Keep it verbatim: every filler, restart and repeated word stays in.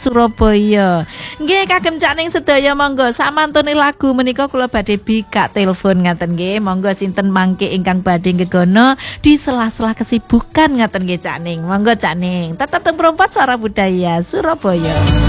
Surabaya. Nggih kagem Cak Ning sedaya monggo samantune lagu menika kula badhe bikak telepon ngaten nggih. Monggo sinten mangke ingkang badhe gegono di sela-sela kesibukan ngaten nggih Cak Ning. Monggo Cak Ning tetep teng Perempat Suara Budaya Surabaya.